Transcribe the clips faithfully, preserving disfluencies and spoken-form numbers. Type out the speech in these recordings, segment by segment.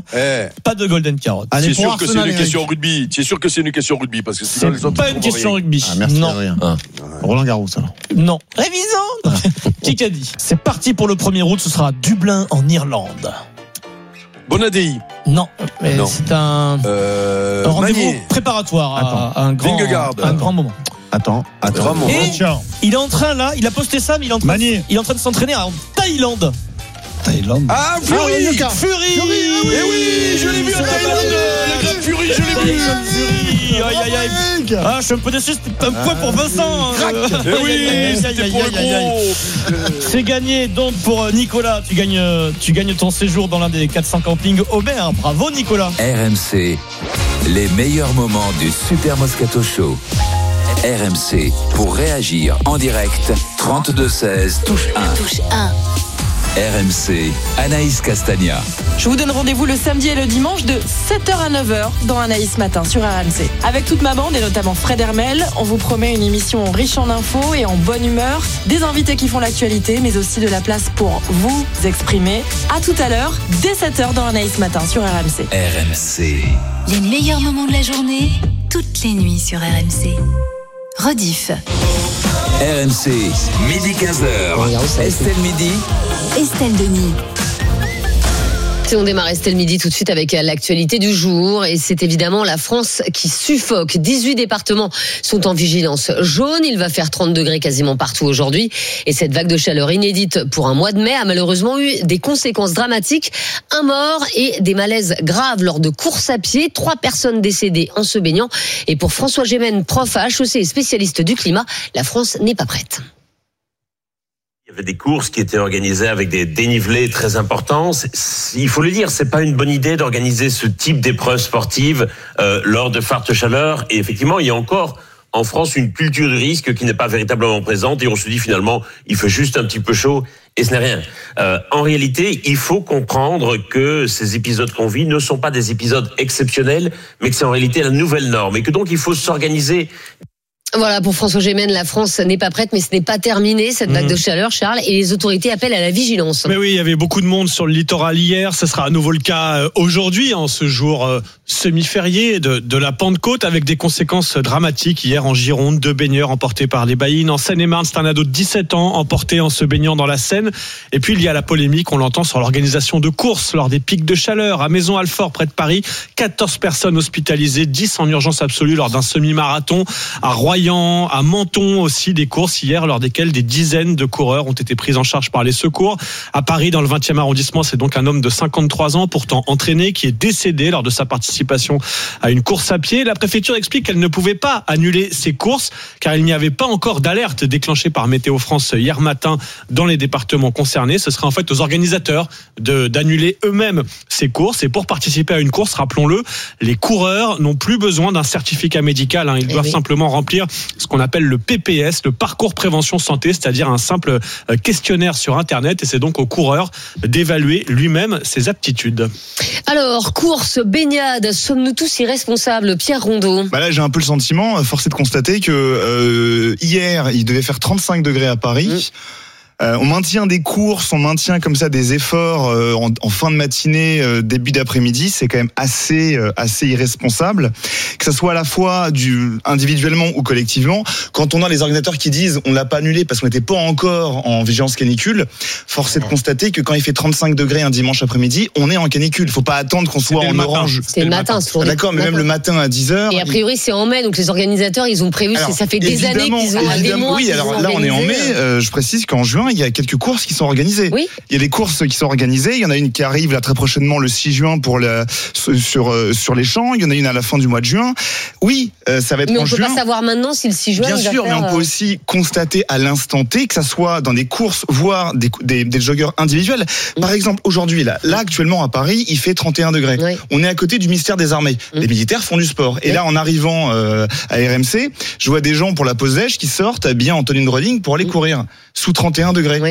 Eh. Pas de Golden Carotte. C'est sûr que c'est une question rugby. Tu es sûr que c'est une question rugby parce que c'est les autres, pas une question rugby. Ah, merci, non. rien. Ah. Roland Garros alors. Non. Révisons. Qui a dit? C'est parti pour le premier route. Ce sera Dublin en Irlande. Bonadei. Non, mais non. c'est un, euh, un rendez-vous Magnier. préparatoire à, à un grand, un grand moment. Attends, attends. Et il est en train là, il a posté ça, mais il est en train, Magnier. il est en train de s'entraîner en Thaïlande. Thaïlande. Ah, Fury. Ah, Fury. Fury. Eh oui, je l'ai vu en Thaïlande. Le grand Fury, je l'ai vu. Fury. Aïe aïe aïe. Ah, je suis un peu déçu. C'est un point pour Vincent. Eh oui, c'était pour le gros. C'est gagné donc pour Nicolas. Tu gagnes, tu gagnes ton séjour dans l'un des quatre cents campings Aubert. Bravo Nicolas. R M C, les meilleurs moments du Super Moscato Show. R M C, pour réagir en direct, trente-deux seize, touche un. Touche un. R M C, Anaïs Castagna. Je vous donne rendez-vous le samedi et le dimanche de sept heures à neuf heures dans Anaïs Matin sur R M C. Avec toute ma bande et notamment Fred Hermel, on vous promet une émission riche en infos et en bonne humeur, des invités qui font l'actualité, mais aussi de la place pour vous exprimer. À tout à l'heure, dès sept heures dans Anaïs Matin sur R M C. R M C. Les meilleurs moments de la journée, toutes les nuits sur R M C. Rediff. R M C, midi quinze heures. Estelle Midi. Estelle Denis. On démarre Estelle Midi tout de suite avec l'actualité du jour et c'est évidemment la France qui suffoque. dix-huit départements sont en vigilance jaune. Il va faire trente degrés quasiment partout aujourd'hui et cette vague de chaleur inédite pour un mois de mai a malheureusement eu des conséquences dramatiques. Un mort et des malaises graves lors de courses à pied. Trois personnes décédées en se baignant. Et pour François Gémen, prof à H E C et spécialiste du climat, la France n'est pas prête. Il y avait des courses qui étaient organisées avec des dénivelés très importants. C'est, c'est, il faut le dire, c'est pas une bonne idée d'organiser ce type d'épreuves sportives euh, lors de fortes chaleurs. Et effectivement, il y a encore en France une culture du risque qui n'est pas véritablement présente. Et on se dit finalement, il fait juste un petit peu chaud et ce n'est rien. Euh, en réalité, il faut comprendre que ces épisodes qu'on vit ne sont pas des épisodes exceptionnels, mais que c'est en réalité la nouvelle norme et que donc il faut s'organiser. Voilà, pour François Gémen, la France n'est pas prête, mais ce n'est pas terminé, cette vague mmh. de chaleur, Charles, et les autorités appellent à la vigilance. Mais oui, il y avait beaucoup de monde sur le littoral hier, ce sera à nouveau le cas aujourd'hui, en ce jour euh, semi-férié de, de la Pentecôte, avec des conséquences dramatiques. Hier, en Gironde, deux baigneurs emportés par des baïnes. En Seine-et-Marne, c'est un ado de dix-sept ans emporté en se baignant dans la Seine. Et puis, il y a la polémique, on l'entend, sur l'organisation de courses lors des pics de chaleur. À Maison-Alfort, près de Paris, quatorze personnes hospitalisées, dix en urgence absolue lors d'un semi-marathon. À Royan, à Menton aussi, des courses hier lors desquelles des dizaines de coureurs ont été pris en charge par les secours. À Paris, dans le vingtième arrondissement, c'est donc un homme de cinquante-trois ans, pourtant entraîné, qui est décédé lors de sa participation à une course à pied. La préfecture explique qu'elle ne pouvait pas annuler ces courses car il n'y avait pas encore d'alerte déclenchée par Météo France hier matin dans les départements concernés. Ce serait en fait aux organisateurs de, d'annuler eux-mêmes ces courses. Et pour participer à une course, rappelons-le, les coureurs n'ont plus besoin d'un certificat médical. Hein. Ils doivent oui. simplement remplir ce qu'on appelle le P P S, le parcours prévention santé, c'est-à-dire un simple questionnaire sur Internet. Et c'est donc au coureur d'évaluer lui-même ses aptitudes. Alors, course, baignade, sommes-nous tous irresponsables? Pierre Rondeau. Bah là, j'ai un peu le sentiment, force est de constater que euh, hier, il devait faire trente-cinq degrés à Paris. Mmh. Euh, on maintient des courses, on maintient comme ça des efforts euh, en, en fin de matinée, euh, début d'après-midi. C'est quand même assez, euh, assez irresponsable, que ça soit à la fois du individuellement ou collectivement. Quand on a les organisateurs qui disent on l'a pas annulé parce qu'on n'était pas encore en vigilance canicule, force est de constater que quand il fait trente-cinq degrés un dimanche après-midi, on est en canicule. Faut pas attendre qu'on soit en orange. C'est le matin, c'est d'accord, mais même le matin à dix heures. Et a priori c'est en mai, donc les organisateurs ils ont prévu. Alors, ça fait des années qu'ils ont des mois. Oui, alors là on est en mai. Euh, je précise qu'en juin il y a quelques courses qui sont organisées. Oui. Il y a des courses qui sont organisées. Il y en a une qui arrive là très prochainement le six juin pour la, sur, sur les champs. Il y en a une à la fin du mois de juin. Oui, euh, ça va être mais en juin. Mais on peut pas savoir maintenant si le six juin. Bien sûr, va faire, mais on peut aussi constater à l'instant T que ça soit dans des courses, voire des, des, des joggeurs individuels. Par exemple, aujourd'hui, là, là, actuellement à Paris, il fait trente et un degrés. Oui. On est à côté du ministère des Armées. Mmh. Les militaires font du sport. Et oui. là, en arrivant euh, à R M C, je vois des gens pour la pause déj qui sortent habillés en tenue de running pour aller mmh. courir sous trente et un degrés. Oui.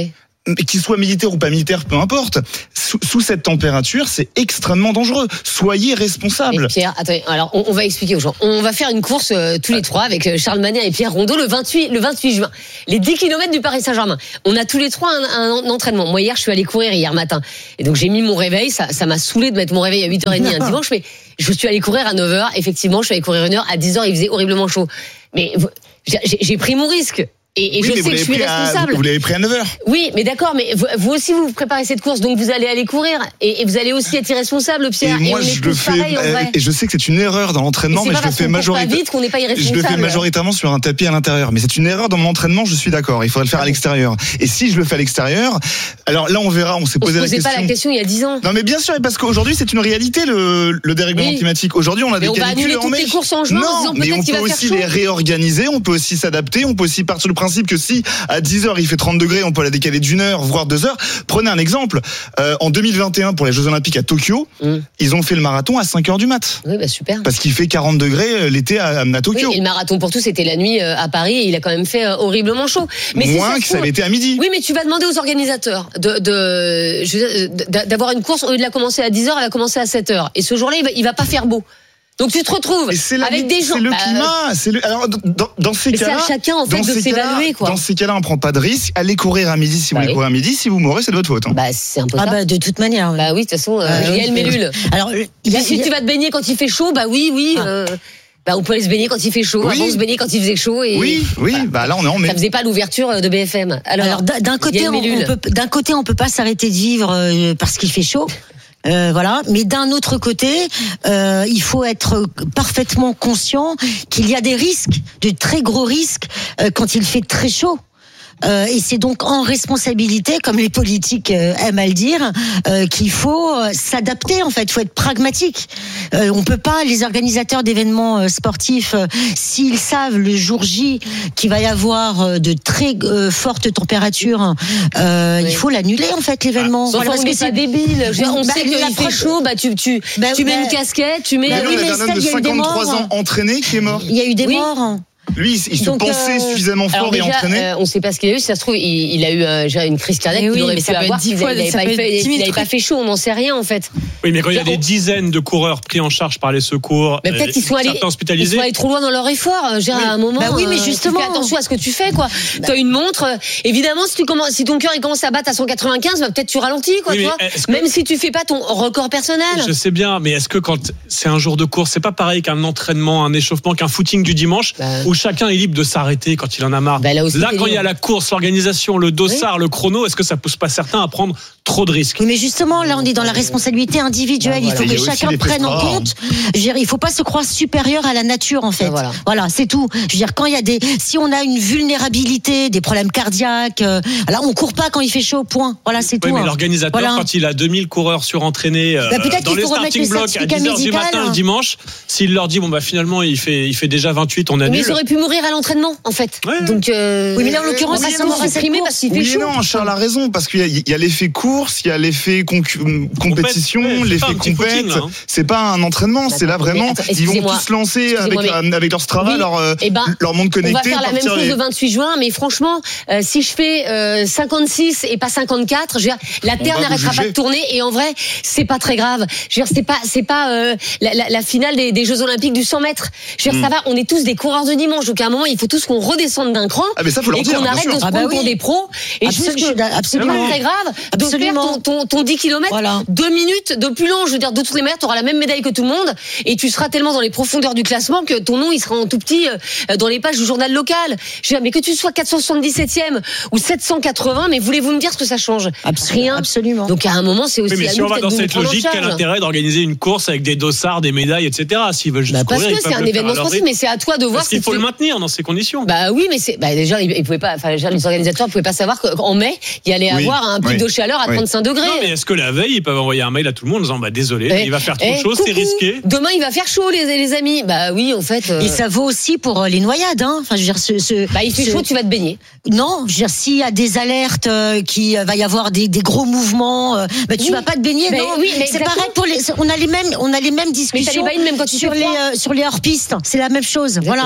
qu'il soit militaire ou pas militaire, peu importe, sous, sous cette température, c'est extrêmement dangereux. Soyez responsables. Et Pierre, attendez, alors on, on va expliquer aux gens. On va faire une course euh, tous les trois avec euh, Charles Manet et Pierre Rondeau le vingt-huit, le vingt-huit juin. Les dix kilomètres du Paris Saint-Germain. On a tous les trois un, un entraînement. Moi hier, je suis allée courir hier matin. Et donc j'ai mis mon réveil. Ça, ça m'a saoulé de mettre mon réveil à huit heures trente un dimanche, mais je suis allée courir à neuf heures. Effectivement, je suis allée courir une heure. À dix heures, il faisait horriblement chaud. Mais j'ai, j'ai pris mon risque. Et, et oui, je sais que je suis responsable. À, vous l'avez pris à neuf heures. Oui, mais d'accord, mais vous, vous aussi vous préparez cette course, donc vous allez aller courir et, et vous allez aussi être irresponsable, Pierre. Et moi, et on est je tous le fais. pareil, en vrai. Et je sais que c'est une erreur dans l'entraînement, mais, mais je le fais majoritairement. Vite qu'on n'est pas irresponsable. Je le fais majoritairement sur un tapis à l'intérieur, mais c'est une erreur dans mon entraînement. Je suis d'accord. Il faudrait le faire à l'extérieur. Et si je le fais à l'extérieur, alors là, on verra. On s'est posé on la question. On se posait pas la question il y a dix ans. Non, mais bien sûr, parce qu'aujourd'hui, c'est une réalité le, le dérèglement oui. climatique. Aujourd'hui, on a mais des on canicules. Va annuler toutes les courses en juin, non, en disant mais on qu'il peut va aussi faire les réorganiser. On peut aussi s'adapter. On peut aussi partir du principe que si à dix heures il fait trente degrés, on peut la décaler d'une heure, voire deux heures. Prenez un exemple. Euh, en deux mille vingt et un, pour les Jeux Olympiques à Tokyo, mm. ils ont fait le marathon à cinq heures du mat. Oui, bah super. Parce qu'il fait quarante degrés l'été à, à Tokyo. Oui, et le marathon pour tous, c'était la nuit à Paris et il a quand même fait horriblement chaud. Mais Moins si ça que ça l'était à midi. Oui, mais tu vas demander aux organisateurs de, de, je, d'avoir une course, au lieu de la commencer à dix heures, elle va commencer à sept heures. Et ce jour-là, il va, il va pas faire beau. Donc tu te retrouves la, avec des gens. C'est le climat. C'est le, alors dans, dans ces cas-là, c'est à chacun en fait de s'évaluer quoi. Dans ces cas-là, on prend pas de risque. Allez courir à midi si vous bah voulez oui. courir à midi. Si vous mourrez, c'est de votre faute. Hein. Bah c'est un peu ah ça. Bah de toute manière. Oui. Bah oui, de toute façon, euh, euh, Yael Mellul. Alors il y a, si il y a... tu vas te baigner quand il fait chaud, bah oui, oui. Ah. Euh... Bah, on peut aller se baigner quand il fait chaud. Oui. Avant, on se baignait quand il faisait chaud. Et oui, oui. Bah, bah là, on est en mai. Ça faisait pas l'ouverture de B F M. Alors, Alors d'un côté, on, on peut, d'un côté, on peut pas s'arrêter de vivre euh, parce qu'il fait chaud. Euh, voilà, mais d'un autre côté, euh, il faut être parfaitement conscient qu'il y a des risques, de très gros risques, euh, quand il fait très chaud. Euh, et c'est donc en responsabilité, comme les politiques euh, aiment à le dire, euh, qu'il faut euh, s'adapter. En fait, il faut être pragmatique. Euh, on peut pas, les organisateurs d'événements euh, sportifs, euh, s'ils savent le jour J qu'il va y avoir euh, de très euh, fortes températures, euh, oui. il faut l'annuler en fait l'événement. Ah, voilà, parce que c'est débile. Genre, on bah, sait qu'il fait chaud, bah tu tu bah, tu bah, mets une casquette, tu mets. Bah, oui, mais un homme de cinquante-trois ans entraîné qui est mort. Il y a eu des oui. morts. Lui, il se Donc, pensait euh, suffisamment fort déjà, et entraîné. Euh, on ne sait pas ce qu'il a eu. Si ça se trouve, il, il a eu euh, une crise cardiaque qu'il oui, aurait pu avoir. Il n'avait pas, fait, pas fait chaud. On n'en sait rien en fait. Oui, mais quand il y a des dizaines de coureurs pris en charge par les secours, mais peut-être qu'ils sont allés, ils sont allés trop loin dans leur effort. Oui. À un moment, bah oui, mais justement, euh, fais attention à ce que tu fais, quoi. Bah. Tu as une montre. Évidemment, si tu commences, si ton cœur il commence à battre à cent quatre-vingt-quinze, bah, peut-être tu ralentis, quoi. Oui, toi. Que... Même si tu fais pas ton record personnel. Je sais bien, mais est-ce que quand c'est un jour de course, c'est pas pareil qu'un entraînement, un échauffement, qu'un footing du dimanche, bah. où chacun est libre de s'arrêter quand il en a marre. Bah là, aussi, là quand il y a la course, l'organisation, le dossard, oui. le chrono, est-ce que ça pousse pas certains à prendre trop de risques? Oui, mais justement, là, on est dans la responsabilité individuelle. Bah, voilà. Il faut que chacun prenne en compte. Je veux dire, il faut pas se croire supérieur à la nature, en fait. Bah, voilà. voilà, c'est tout. Je veux dire, quand il y a des, si on a une vulnérabilité, des problèmes cardiaques, euh, là, on court pas quand il fait chaud, point. Voilà, c'est oui, tout. Mais hein. l'organisateur, voilà. quand il a deux mille coureurs surentraînés, euh, bah, dans les starting blocks à dix heures du matin le dimanche, s'il leur dit, bon, bah, finalement, il fait, il fait déjà vingt-huit, on annule. Mais ils auraient pu mourir à l'entraînement, en fait. Ouais. Donc, euh, oui, mais là, en l'occurrence, ça s'en supprimé parce qu'il fait oui, chaud. Non, Charles a raison, parce qu'il y a, y a l'effet course, il y a l'effet concu- compétition, ouais, l'effet compète. Hein. C'est pas un entraînement, D'accord, c'est là vraiment, attends, ils vont tous se lancer avec, mais, avec leur Strava, oui, leur, euh, ben, leur monde connecté. On va faire la même chose les... le vingt-huit juin, mais franchement, euh, si je fais euh, cinquante-six et pas cinquante-quatre, je veux dire, la Terre n'arrêtera pas de tourner, et en vrai, c'est pas très grave. Je veux dire, c'est pas, c'est pas euh, la, la, la finale des, des Jeux Olympiques du cent mètres. Je veux dire, mm. ça va, on est tous des coureurs de dimanche, donc à un moment, il faut tous qu'on redescende d'un cran. Ah, mais ça, faut leur et dire, qu'on arrête de se prendre ah bah oui. pour des pros. Et Absolument. je trouve que absolument. c'est pas très grave de faire ton, ton, ton dix kilomètres, voilà. deux minutes de plus long. Je veux dire, de toutes les manières, tu auras la même médaille que tout le monde et tu seras tellement dans les profondeurs du classement que ton nom, il sera en tout petit euh, dans les pages du journal local. Je veux dire, mais que tu sois quatre cent soixante-dix-septième ou sept cent quatre-vingts, mais voulez-vous me dire ce que ça change? Absolument. Rien. Absolument. Donc à un moment, c'est aussi oui, mais à si nous on va dans cette logique, quel intérêt d'organiser une course avec des dossards, des médailles, et cetera. S'ils veulent juste bah parce courir, que c'est un événement sportif, mais c'est à toi de voir. Parce qu'il faut le maintenir dans ces conditions. Bah oui, mais c'est bah déjà ils pouvaient pas, enfin les organisateurs pouvaient pas savoir qu'en mai il y allait oui, avoir un pic oui, de chaleur à oui. trente-cinq degrés. Non, mais est-ce que la veille ils peuvent envoyer un mail à tout le monde en disant bah désolé, eh, il va faire trop eh, chaud, coucou, c'est risqué. Demain il va faire chaud les les amis. Bah oui en fait. Euh... Et ça vaut aussi pour les noyades, hein. Enfin je veux dire ce, ce bah il fait ce... chaud, tu vas te baigner. Non, je veux dire s'il y a des alertes, euh, qu'il va y avoir des, des gros mouvements, euh, bah tu oui. vas pas te baigner. Mais non, oui, mais c'est pareil pour les. On a les mêmes, on a les mêmes discussions. Mais même quand tu sur les euh, sur les hors pistes, c'est la même chose. Exactement. Voilà. Donc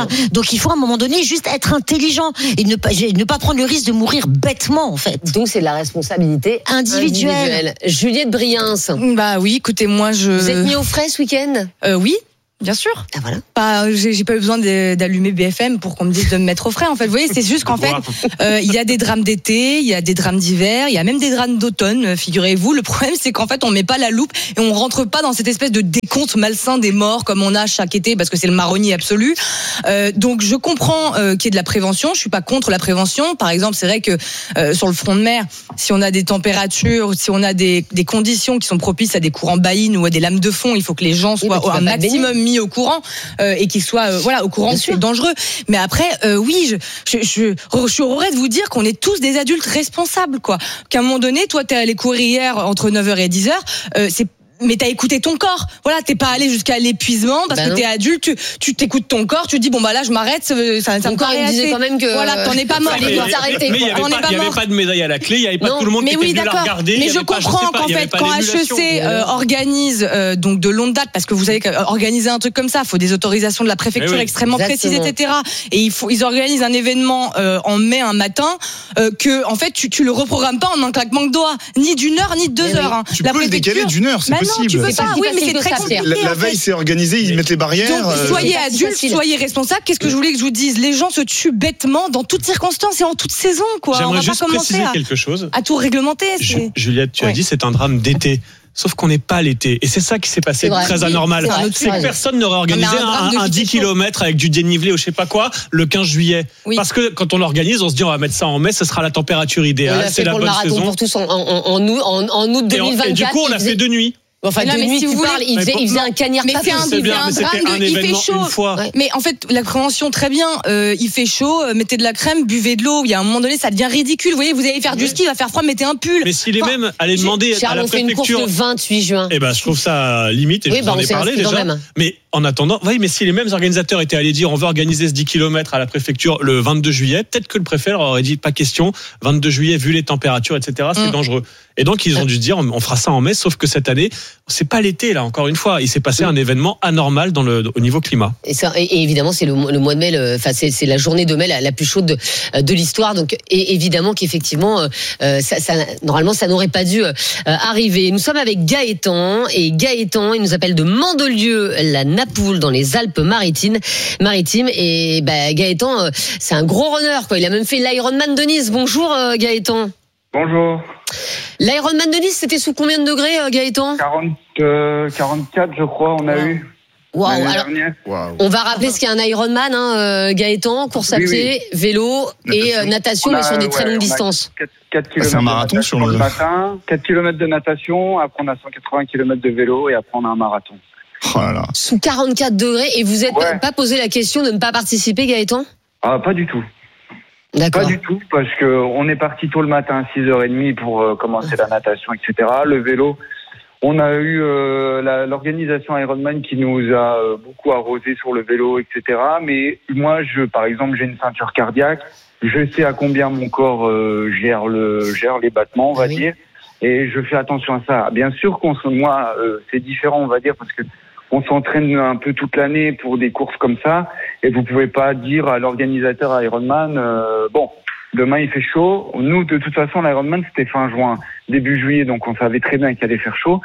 Donc il faut à un moment donné juste être intelligent et ne pas ne pas prendre le risque de mourir bêtement en fait. Donc c'est de la responsabilité individuelle. individuelle. Juliette Briens. Bah oui, écoutez, moi je. Vous êtes mis au frais ce week-end ? euh, Oui. Bien sûr. Ah voilà. Pas, j'ai, j'ai pas eu besoin de, d'allumer B F M pour qu'on me dise de me mettre au frais. En fait, vous voyez, c'est juste qu'en fait, euh, il y a des drames d'été, il y a des drames d'hiver, il y a même des drames d'automne. Figurez-vous. Le problème, c'est qu'en fait, on met pas la loupe et on rentre pas dans cette espèce de décompte malsain des morts comme on a chaque été parce que c'est le marronnier absolu. Euh, donc, je comprends euh, qu'il y ait de la prévention. Je suis pas contre la prévention. Par exemple, c'est vrai que euh, sur le front de mer, si on a des températures, si on a des, des conditions qui sont propices à des courants bâines ou à des lames de fond, il faut que les gens soient oui, au maximum mis au courant euh, et qu'ils soient euh, voilà au courant que c'est dangereux. Mais après euh, oui je je je, je suis heureux de vous dire qu'on est tous des adultes responsables quoi. Qu'à un moment donné toi t'es allé courir hier entre neuf heures et dix heures euh, c'est mais t'as écouté ton corps. Voilà, t'es pas allé jusqu'à l'épuisement parce bah que non. T'es adulte, tu, tu t'écoutes ton corps, tu te dis bon bah là je m'arrête, ça, ça, ça me paraît assez. Disait quand même que voilà, t'en es pas mort. Mais il n'y avait, avait pas de médaille à la clé, il n'y avait pas non, tout le monde mais qui oui, était venu la regarder. Mais je comprends qu'en fait, quand H E C euh, organise euh, donc de longue date, parce que vous savez qu'organiser un truc comme ça, il faut des autorisations de la préfecture oui. extrêmement Exactement. précises, et cetera. Et il faut, ils organisent un événement euh, en mai un matin euh, que en fait tu, tu le reprogrammes pas en un claquement de doigts, ni d'une heure ni de deux heures. Hein. Tu peux le décaler d'une heure, c'est possible. Tu peux pas. Mais c'est très compliqué. La, la veille, c'est organisé, ils mettent les barrières. Donc, soyez euh, adultes, soyez responsables. Qu'est-ce que je voulais que je vous dise ? Les gens se tuent bêtement dans toutes circonstances et en toute saison, quoi. J'aimerais On va juste pas commencer préciser à, quelque chose. À tout réglementer. C'est... Juliette, tu ouais. as dit c'est un drame d'été. Sauf qu'on n'est pas l'été. Et c'est ça qui s'est passé de très anormal. C'est, c'est que personne n'aurait organisé non, un, un, un dix kilomètres avec du dénivelé ou je sais pas quoi le quinze juillet. Oui. Parce que quand on l'organise, on se dit on va mettre ça en mai, ce sera la température idéale. C'est la bonne saison. Pour tous en, en, en, en, en août deux mille vingt-quatre. Et, et du coup, on l'a fait de nuit. Enfin, non, de mais nuit, si tu vous parles, voulez, il faisait, il faisait un cagnard mais c'est un, c'est bien, mais c'était un, un de, événement il fait chaud. Une fois. Ouais. Mais en fait, la prévention, très bien, euh, il fait chaud, euh, mettez de la crème, buvez de l'eau, il y a un moment donné, ça devient ridicule. Vous voyez, vous allez faire du ski, il va faire froid, mettez un pull. Mais s'il est enfin, même allé demander Charles, à la on fait préfecture. Une course le vingt-huit juin. Eh ben, je trouve ça limite, et oui, je bah, vous en ai parlé déjà. Mais en attendant, oui, mais si les mêmes organisateurs étaient allés dire on va organiser ce dix kilomètres à la préfecture le vingt-deux juillet, peut-être que le préfet leur aurait dit pas question, vingt-deux juillet, vu les températures, et cetera, c'est mm. dangereux. Et donc, ils ont dû dire on fera ça en mai, sauf que cette année, c'est pas l'été, là, encore une fois. Il s'est passé un événement anormal dans le, au niveau climat. Et, ça, et, et évidemment, c'est le, le mois de mai, le, enfin, c'est, c'est la journée de mai la, la plus chaude de, de l'histoire. Donc, et évidemment qu'effectivement, euh, ça, ça, normalement, ça n'aurait pas dû euh, arriver. Nous sommes avec Gaëtan, et Gaëtan, il nous appelle de Mandelieu, la Napoule, dans les Alpes-Maritimes. Maritimes. Et bah, Gaëtan, euh, c'est un gros runner, quoi. Il a même fait l'Ironman de Nice. Bonjour, euh, Gaëtan. Bonjour. L'Ironman de Nice, c'était sous combien de degrés, Gaëtan ? quarante, euh, quarante-quatre, je crois, on a wow. eu. Waouh. Alors, wow. On va rappeler ce qu'est un Ironman, hein, Gaëtan, course à oui, pied, oui. vélo natation. et euh, natation, a, mais sur des ouais, très longues distances. quatre, quatre bah, c'est un marathon sur le matin, quatre kilomètres de natation, après on a cent quatre-vingts kilomètres de vélo et après on a un marathon. Oh là là. Sous quarante-quatre degrés, et vous n'êtes ouais. pas posé la question de ne pas participer, Gaëtan ? Ah, pas du tout. D'accord. Pas du tout, parce que on est parti tôt le matin, six heures trente pour euh, commencer la natation, et cetera. Le vélo, on a eu euh, la, l'organisation Ironman qui nous a euh, beaucoup arrosé sur le vélo, et cetera. Mais moi, je, par exemple, j'ai une ceinture cardiaque, je sais à combien mon corps euh, gère le gère les battements, on va oui. dire, et je fais attention à ça. Bien sûr qu'on, moi, euh, c'est différent, on va dire, parce que on s'entraîne un peu toute l'année pour des courses comme ça, et vous pouvez pas dire à l'organisateur Ironman, euh, bon, demain il fait chaud. Nous, de toute façon, l'Ironman c'était fin juin, début juillet, donc on savait très bien qu'il allait faire chaud,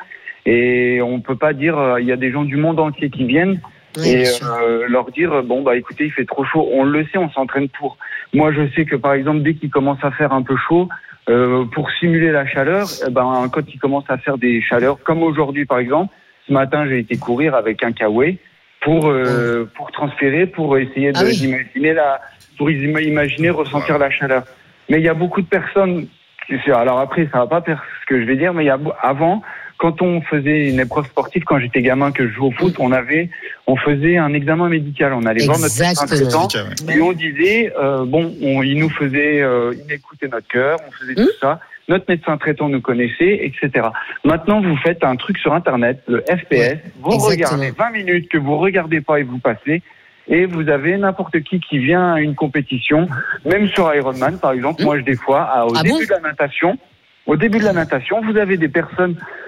et on peut pas dire, il euh, y a des gens du monde entier qui viennent oui, et euh, leur dire, bon bah écoutez, il fait trop chaud. On le sait, on s'entraîne pour. Moi, je sais que par exemple, dès qu'il commence à faire un peu chaud, euh, pour simuler la chaleur, eh ben quand il commence à faire des chaleurs, comme aujourd'hui par exemple. Ce matin, j'ai été courir avec un kawaii pour euh, pour transpirer, pour essayer de, ah oui. d'imaginer la, pour imaginer ressentir la chaleur. Mais il y a beaucoup de personnes. Alors après, ça va pas faire ce que je vais dire, mais il y a avant, quand on faisait une épreuve sportive, quand j'étais gamin, que je jouais au foot, on avait, on faisait un examen médical. On allait voir notre médecin traitant et on disait, euh, bon, on, il nous faisait, euh, il écoutait notre cœur, on faisait mmh. tout ça. Notre médecin traitant nous connaissait, et cetera. Maintenant, vous faites un truc sur Internet, le F P S, vous Exactement. regardez vingt minutes que vous regardez pas et vous passez, et vous avez n'importe qui qui vient à une compétition, même sur Ironman, par exemple. Mmh. Moi, je des fois, à, au ah début bon de la natation, au début de la natation, vous avez des personnes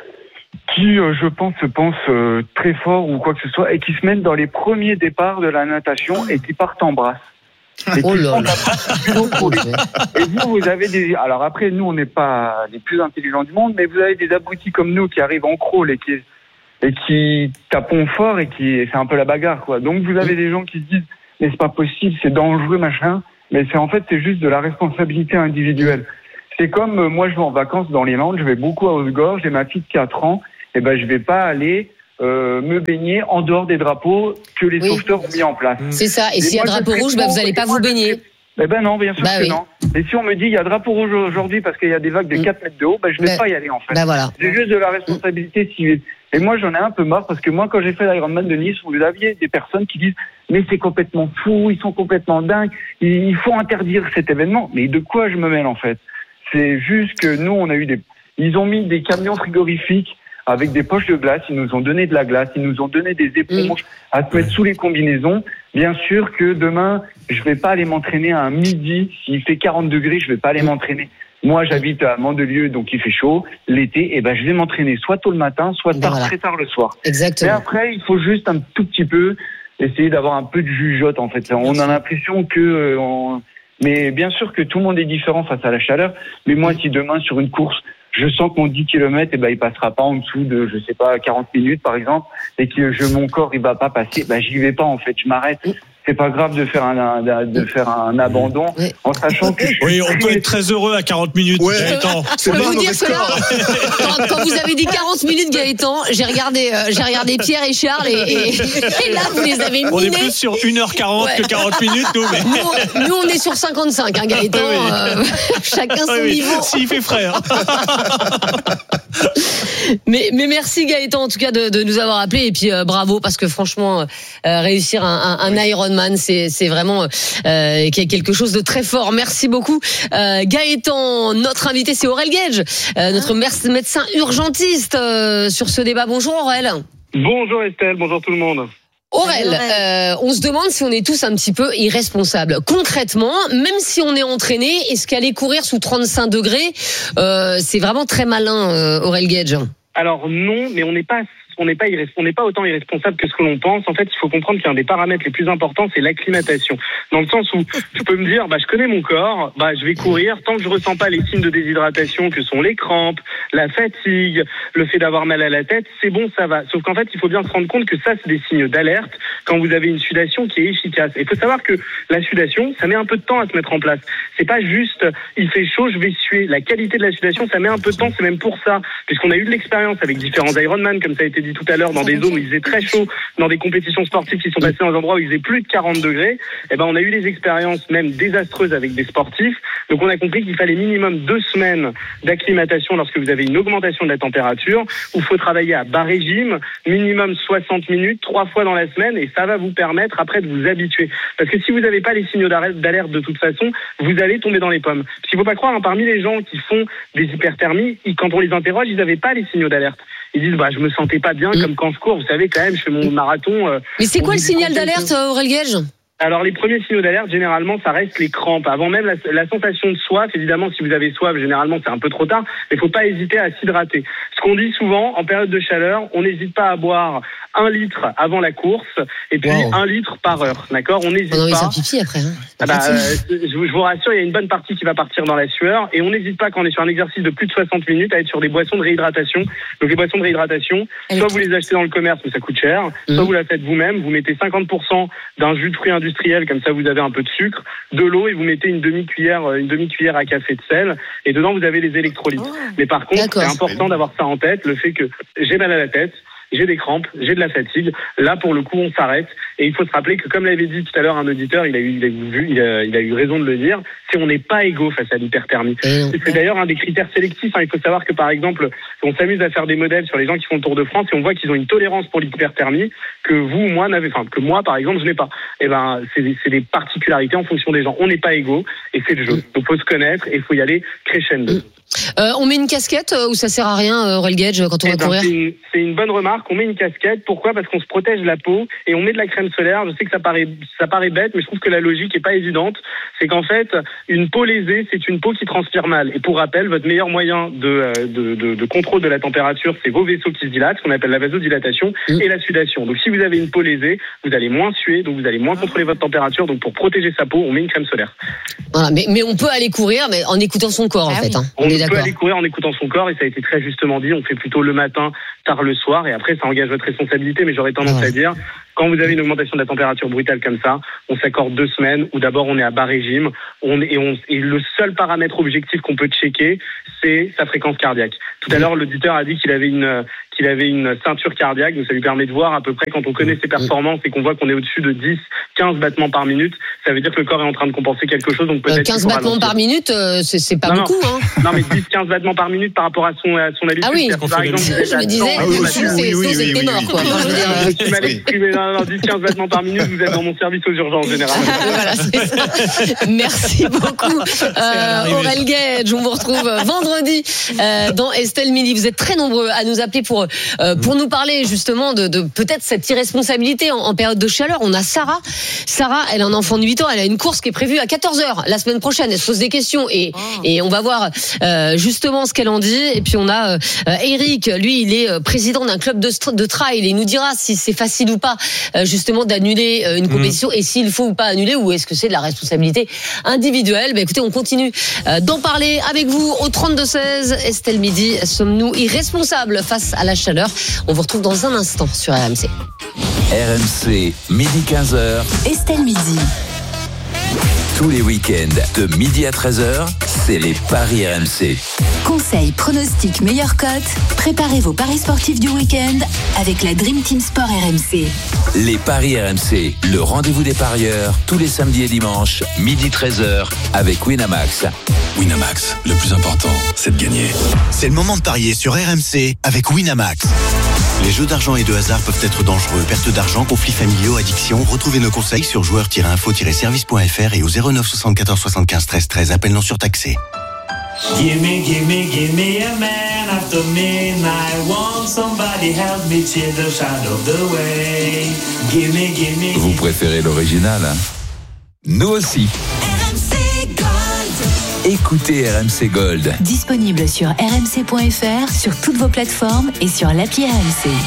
qui, euh, je pense, se pensent euh, très forts ou quoi que ce soit, et qui se mettent dans les premiers départs de la natation et qui partent en brasse. Et, Oh qui là font là. la brasse plus haut pour les- et vous, vous avez des. Alors après, nous, on n'est pas les plus intelligents du monde, mais vous avez des abrutis comme nous qui arrivent en crawl et qui et qui tapons fort et qui c'est un peu la bagarre, quoi. Donc vous avez des gens qui se disent mais c'est pas possible, c'est dangereux, machin. Mais c'est en fait c'est juste de la responsabilité individuelle. C'est comme euh, moi je vais en vacances dans les Landes, je vais beaucoup à Haute-Gorge, j'ai ma fille de quatre ans, et ben je vais pas aller euh, me baigner en dehors des drapeaux que les Oui. sauveteurs ont mis en place. C'est ça. Et s'il y a moi, je drapeau fais rouge, bah, pour- vous allez pas et moi, vous je baigner. fais- Eh ben non, bien sûr Bah que oui. non. Et si on me dit il y a drapeau rouge aujourd'hui parce qu'il y a des vagues de Mm. quatre mètres de haut, ben je vais Bah- pas y aller en fait. Bah voilà. C'est juste de la responsabilité civile. Et moi, j'en ai un peu marre parce que moi, quand j'ai fait l'Ironman de Nice, vous aviez des personnes qui disent mais c'est complètement fou, ils sont complètement dingues, il faut interdire cet événement. Mais de quoi je me mêle en fait? C'est juste que nous, on a eu des, ils ont mis des camions frigorifiques avec des poches de glace, ils nous ont donné de la glace, ils nous ont donné des éponges à se mettre sous les combinaisons. Bien sûr que demain, je vais pas aller m'entraîner à un midi, s'il fait quarante degrés, je vais pas aller m'entraîner. Moi, j'habite à Mandelieu, donc il fait chaud. L'été, et ben, je vais m'entraîner soit tôt le matin, soit tard, Voilà. très tard le soir. Mais Exactement. après, il faut juste un tout petit peu essayer d'avoir un peu de jugeote, en fait. On a l'impression que, euh, on- mais bien sûr que tout le monde est différent face à la chaleur. Mais moi, si demain, sur une course, je sens que mon dix kilomètres, eh ben, il passera pas en dessous de, je sais pas, quarante minutes, par exemple, et que je, mon corps, il va pas passer, ben, j'y vais pas, en fait, je m'arrête. C'est pas grave de faire un, un- de faire un abandon, Oui. en sachant que je suis Oui, on peut très- être très heureux à quarante minutes. Ouais. Gaëtan. C'est Je peux pas un vous dire mauvais que là, score. quand, quand vous avez dit quarante minutes, Gaëtan, j'ai regardé, euh, j'ai regardé Pierre et Charles et, et, et là, vous les avez On est minés. plus sur une heure quarante Ouais. que quarante minutes, nous. Mais... Nous, nous, on est sur cinquante-cinq, hein, Gaëtan. Oui. euh, chacun son Ah oui, niveau. s'il fait frais. hein. Mais, mais merci Gaëtan en tout cas de, de nous avoir appelés et puis euh, bravo parce que franchement euh, réussir un, un, un Ironman c'est, c'est vraiment euh, quelque chose de très fort. Merci beaucoup euh, Gaëtan. Notre invité c'est Aurel Gage, euh, notre mer- médecin urgentiste euh, sur ce débat. Bonjour Aurel. Bonjour Estelle, bonjour tout le monde. Aurel, euh, on se demande si on est tous un petit peu irresponsables. Concrètement, même si on est entraîné, est-ce qu'aller courir sous trente-cinq degrés, euh, c'est vraiment très malin, euh, Aurel Gage? Alors non, mais on n'est pas on n'est pas irres- on n'est pas autant irresponsable que ce que l'on pense. En fait, il faut comprendre qu'un des paramètres les plus importants, c'est l'acclimatation. Dans le sens où je peux me dire, bah, je connais mon corps, bah, je vais courir tant que je ressens pas les signes de déshydratation que sont les crampes, la fatigue, le fait d'avoir mal à la tête, c'est bon, ça va. Sauf qu'en fait, il faut bien se rendre compte que ça, c'est des signes d'alerte quand vous avez une sudation qui est efficace. Il faut savoir que la sudation, ça met un peu de temps à se mettre en place. C'est pas juste, il fait chaud, je vais suer. La qualité de la sudation, ça met un peu de temps, c'est même pour ça, puisqu'on a eu de l'expérience avec différents Ironman, comme ça a été dit tout à l'heure, dans des zones où il faisait très chaud, dans des compétitions sportives qui sont passées dans des endroits où il faisait plus de quarante degrés. Eh ben, on a eu des expériences même désastreuses avec des sportifs. Donc, on a compris qu'il fallait minimum deux semaines d'acclimatation lorsque vous avez une augmentation de la température, où il faut travailler à bas régime, minimum soixante minutes, trois fois dans la semaine, et ça va vous permettre après de vous habituer. Parce que si vous n'avez pas les signaux d'alerte d'alerte de toute façon, vous allez tomber dans les pommes. Parce qu'il ne faut pas croire, hein, parmi les gens qui font des hyperthermies, ils, quand on les interroge, ils n'avaient pas les signaux d'alerte. Ils disent, bah, je me sentais pas bien, comme quand je cours. Vous savez, quand même, je fais mon marathon. euh, Mais c'est au quoi bout le du signal trentième d'alerte, Aurel Gage? Alors, les premiers signaux d'alerte, généralement, ça reste les crampes. Avant même la, la sensation de soif, évidemment, si vous avez soif, généralement, c'est un peu trop tard, mais il faut pas hésiter à s'hydrater. Ce qu'on dit souvent, en période de chaleur, on n'hésite pas à boire un litre avant la course et puis Wow. un litre par heure, d'accord? On n'hésite On a envie de pas. faire pipi après. Hein. Ah bah, euh, je, vous, je vous rassure, il y a une bonne partie qui va partir dans la sueur et on n'hésite pas quand on est sur un exercice de plus de soixante minutes à être sur des boissons de réhydratation. Donc les boissons de réhydratation, soit vous les achetez dans le commerce mais ça coûte cher, soit vous la faites vous-même, vous mettez cinquante pour cent d'un jus de fruits industriel, comme ça vous avez un peu de sucre, de l'eau et vous mettez une demi-cuillère une demi-cuillère à café de sel et dedans vous avez les électrolytes. Mais par contre, D'accord. c'est important d'avoir ça en tête, le fait que j'ai mal à la tête, j'ai des crampes, j'ai de la fatigue. Là, pour le coup, on s'arrête. Et il faut se rappeler que, comme l'avait dit tout à l'heure un auditeur, il a eu, il a eu, vu, il a, il a eu raison de le dire, c'est on n'est pas égaux face à l'hyperthermie. C'est d'ailleurs un des critères sélectifs. Hein. Il faut savoir que, par exemple, on s'amuse à faire des modèles sur les gens qui font le Tour de France et on voit qu'ils ont une tolérance pour l'hyperthermie que vous ou moi n'avez, enfin, que moi, par exemple, je n'ai pas. Et ben, c'est des, c'est des particularités en fonction des gens. On n'est pas égaux et c'est le jeu. Donc, faut se connaître et il faut y aller crescendo. Euh, on met une casquette euh, ou ça sert à rien, euh, Aurel Gage, quand on Eh va ben, courir? c'est, une, c'est une bonne remarque. débarque, on met une casquette. Pourquoi ? Parce qu'on se protège la peau et on met de la crème solaire. Je sais que ça paraît, ça paraît bête, mais je trouve que la logique est pas évidente. C'est qu'en fait, une peau lésée, c'est une peau qui transpire mal. Et pour rappel, votre meilleur moyen de, de, de, de contrôle de la température, c'est vos vaisseaux qui se dilatent, ce qu'on appelle la vasodilatation, mmh. et la sudation. Donc si vous avez une peau lésée, vous allez moins suer, donc vous allez moins contrôler votre température. Donc pour protéger sa peau, on met une crème solaire. Voilà, mais, mais on peut aller courir, mais en écoutant son corps, ah en oui. fait. Hein. On, on est peut d'accord. aller courir en écoutant son corps, et ça a été très justement dit. On fait plutôt le matin, tard le soir, et après ça engage votre responsabilité. Mais j'aurais tendance ouais. à dire, quand vous avez une augmentation de la température brutale comme ça, on s'accorde deux semaines où d'abord on est à bas régime, on et, on, et le seul paramètre objectif qu'on peut checker, c'est sa fréquence cardiaque. Tout à l'heure, l'auditeur a dit qu'il avait une qu'il avait une ceinture cardiaque, donc ça lui permet de voir à peu près, quand on connaît ses performances et qu'on voit qu'on est au-dessus de dix, quinze battements par minute, ça veut dire que le corps est en train de compenser quelque chose. Donc peut-être euh, quinze battements ralentir. Par minute, euh, c'est, c'est pas non, beaucoup. Non. Hein. non, mais dix à quinze battements par minute par rapport à son, à son habitude. Ah oui, par exemple, je me disais, ah oui, oui, c'est, oui, oui, c'est, c'est mort, quoi. Enfin, je veux dire, euh... tu m'avais exprimé, non, non, dix à quinze battements par minute, vous êtes dans mon service aux urgences générales. Voilà, c'est ça. Merci beaucoup. Euh, Aurel Gage, on vous retrouve vendredi euh, dans Estelle Midi. Vous êtes très nombreux à nous appeler pour, euh, pour nous parler justement de, de peut-être cette irresponsabilité en, en période de chaleur. On a Sarah. Sarah, elle a un enfant de huit ans, elle a une course qui est prévue à quatorze heures la semaine prochaine. Elle se pose des questions et, oh. et on va voir euh, justement ce qu'elle en dit. Et puis on a euh, Eric, lui, il est président d'un club de, de trail. Il nous dira si c'est facile ou pas euh, justement d'annuler euh, une compétition mmh. et s'il faut ou pas annuler, ou est-ce que c'est de la responsabilité individuelle. Bah, écoutez, on continue euh, d'en parler avec vous au trente-deux seize. Estelle Midi, sommes-nous irresponsables face à la chaleur? On vous retrouve dans un instant sur R M C. R M C, midi quinze heures. Estelle Midi. Tous les week-ends, de midi à treize heures, c'est les paris R M C. Conseils, pronostics, meilleures cotes. Préparez vos paris sportifs du week-end avec la Dream Team Sport R M C. Les paris R M C, le rendez-vous des parieurs, tous les samedis et dimanches, midi treize heures, avec Winamax. Winamax, le plus important, c'est de gagner. C'est le moment de parier sur R M C avec Winamax. Les jeux d'argent et de hasard peuvent être dangereux. Perte d'argent, conflits familiaux, addiction. Retrouvez nos conseils sur joueurs tiret info tiret service point f r et au zéro neuf soixante-quatorze soixante-quinze treize treize. Appel non surtaxé. Give me, give me, give me a man after midnight. Want somebody help me cheer the shadow of the way. Give me, give me. Vous préférez l'original, hein? Nous aussi. R M C Gold. Écoutez R M C Gold. Disponible sur r m c point f r, sur toutes vos plateformes et sur l'appli R M C.